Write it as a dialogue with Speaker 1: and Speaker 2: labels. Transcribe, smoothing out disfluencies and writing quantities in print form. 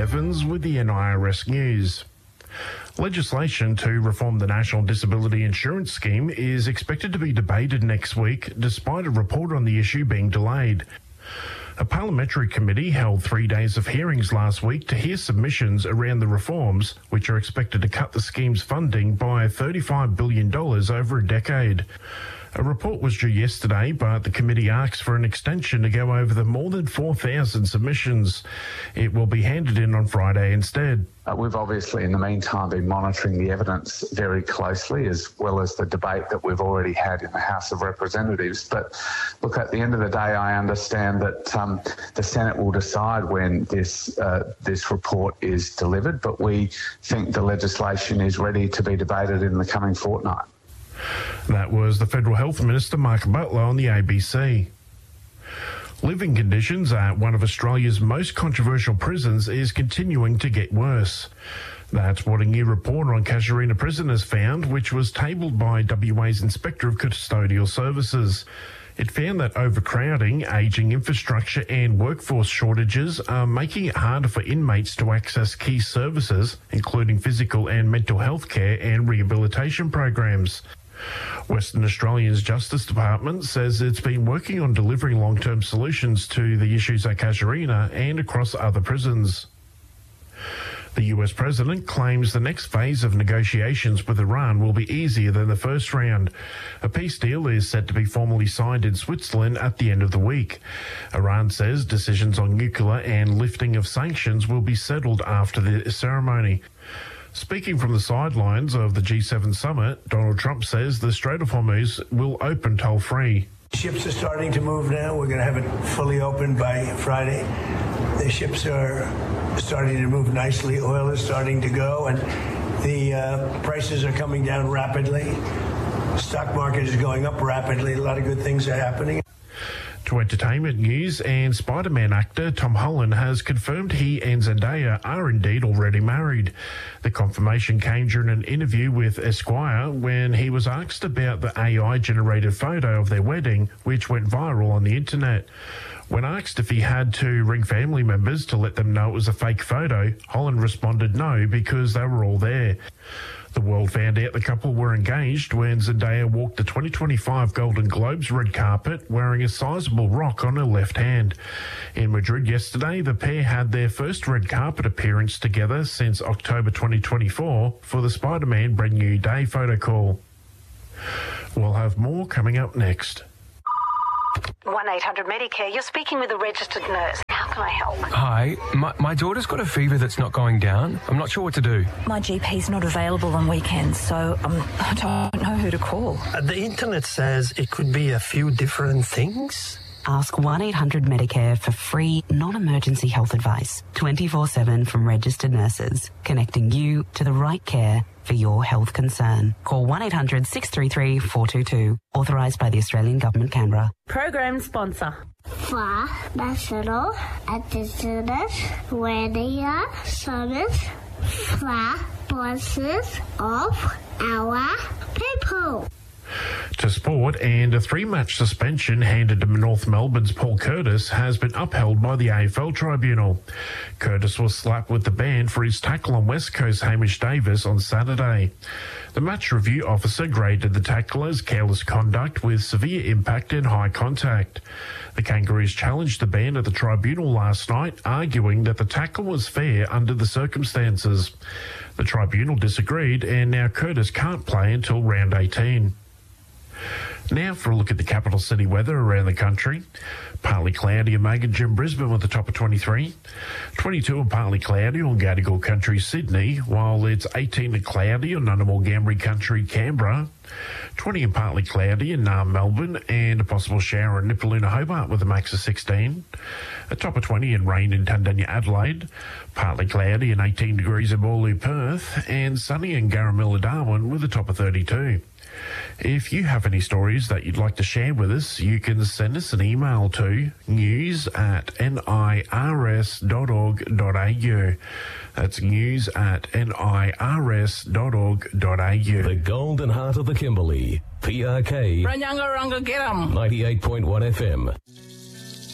Speaker 1: Evans with the NIRS News. Legislation to reform the National Disability Insurance Scheme is expected to be debated next week, despite a report on the issue being delayed. A parliamentary committee held 3 days of hearings last week to hear submissions around the reforms, which are expected to cut the scheme's funding by $35 billion over a decade. A report was due yesterday, but the committee asked for an extension to go over the more than 4,000 submissions. It will be handed in on Friday instead.
Speaker 2: We've obviously, in the meantime, been monitoring the evidence very closely, as well as the debate that we've already had in the House of Representatives. But look, at the end of the day, I understand that the Senate will decide when this report is delivered, but we think the legislation is ready to be debated in the coming fortnight.
Speaker 1: That was the Federal Health Minister, Mark Butler, on the ABC. Living conditions at one of Australia's most controversial prisons is continuing to get worse. That's what a new report on Casuarina Prison has found, which was tabled by WA's Inspector of Custodial Services. It found that overcrowding, ageing infrastructure and workforce shortages are making it harder for inmates to access key services, including physical and mental health care and rehabilitation programs. Western Australia's Justice Department says it's been working on delivering long-term solutions to the issues at Casuarina and across other prisons. The US president claims the next phase of negotiations with Iran will be easier than the first round. A peace deal is set to be formally signed in Switzerland at the end of the week. Iran says decisions on nuclear and lifting of sanctions will be settled after the ceremony. Speaking from the sidelines of the G7 summit, Donald Trump says the Strait of Hormuz will open toll-free.
Speaker 3: Ships are starting to move now. We're going to have it fully open by Friday. The ships are starting to move nicely. Oil is starting to go, and the prices are coming down rapidly. The stock market is going up rapidly. A lot of good things are happening.
Speaker 1: To entertainment news, and Spider-Man actor Tom Holland has confirmed he and Zendaya are indeed already married. The confirmation came during an interview with Esquire when he was asked about the AI-generated photo of their wedding, which went viral on the internet. When asked if he had to ring family members to let them know it was a fake photo, Holland responded no, because they were all there. The world found out the couple were engaged when Zendaya walked the 2025 Golden Globes red carpet wearing a sizable rock on her left hand. In Madrid yesterday, the pair had their first red carpet appearance together since October 2024 for the Spider-Man Brand New Day photo call. We'll have more coming up next.
Speaker 4: 1-800-MEDICARE, you're speaking with a registered nurse. How can I help?
Speaker 5: Hi, my daughter's got a fever that's not going down. I'm not sure what to do.
Speaker 6: My GP's not available on weekends, so I don't know who to call.
Speaker 7: The internet says it could be a few different things.
Speaker 8: Ask 1-800-MEDICARE for free, non-emergency health advice, 24/7 from registered nurses, connecting you to the right care for your health concern. Call 1-800-633-422. Authorised by the Australian Government, Canberra.
Speaker 9: Program sponsor.
Speaker 10: For National Indigenous Radio Service for voices of our people.
Speaker 1: To sport, and a 3-match suspension handed to North Melbourne's Paul Curtis has been upheld by the AFL Tribunal. Curtis was slapped with the ban for his tackle on West Coast Hamish Davis on Saturday. The match review officer graded the tackle as careless conduct with severe impact and high contact. The Kangaroos challenged the ban at the tribunal last night, arguing that the tackle was fair under the circumstances. The tribunal disagreed, and now Curtis can't play until round 18. Now for a look at the capital city weather around the country. Partly cloudy and Meganj in Brisbane with a top of 23. 22 and partly cloudy on Gadigal Country, Sydney, while it's 18 and cloudy on Ngunnawal Ngambri Country, Canberra. 20 and partly cloudy in Naarm, Melbourne, and a possible shower in Nipaluna, Hobart with a max of 16. A top of 20 and rain in Tundanya, Adelaide. Partly cloudy and 18 degrees in Boorloo, Perth, and sunny in Garramilla, Darwin with a top of 32. If you have any stories that you'd like to share with us, you can send us an email to news@nirs.org.au. That's news@nirs.org.au.
Speaker 11: The Golden Heart of the Kimberley. PRK. 98.1 FM.